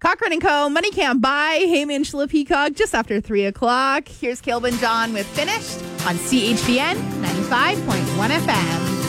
Cochran & Co. Money Can't Buy. Heyman and Sheila Peacock just after 3 o'clock. Here's Caleb and John with Finished on CHBN 95.1 FM.